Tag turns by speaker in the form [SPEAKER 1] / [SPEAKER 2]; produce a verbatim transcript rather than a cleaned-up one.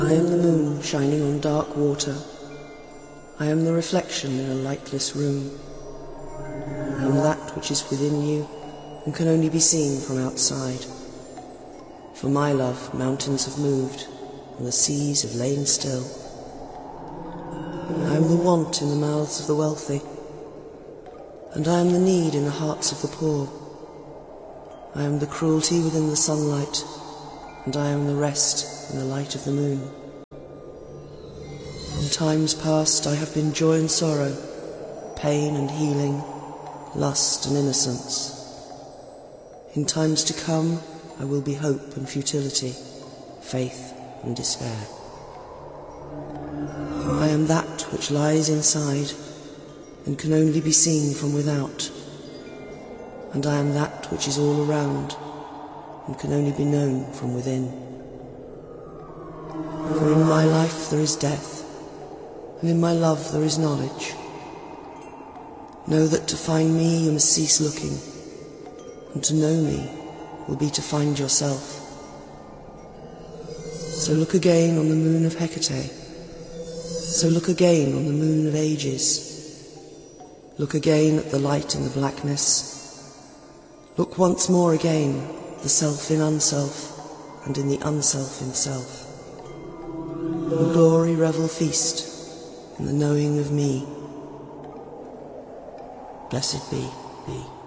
[SPEAKER 1] I am the moon shining on dark water. I am the reflection in a lightless room. I am that which is within you and can only be seen from outside. For my love, mountains have moved and the seas have lain still. I am the want in the mouths of the wealthy, and I am the need in the hearts of the poor. I am the cruelty within the sunlight, and I am the rest in the light of the moon. In times past I have been joy and sorrow, pain and healing, lust and innocence. In times to come I will be hope and futility, faith and despair. I am that which lies inside and can only be seen from without, and I am that which is all around and can only be known from within. For in my life there is death, and in my love there is knowledge. Know that to find me you must cease looking, and to know me will be to find yourself. So look again on the moon of Hecate. So look again on the moon of ages. Look again at the light in the blackness. Look once more again, the self in unself, and in the unself in self. In glory revel feast, in the knowing of me. Blessed be, be.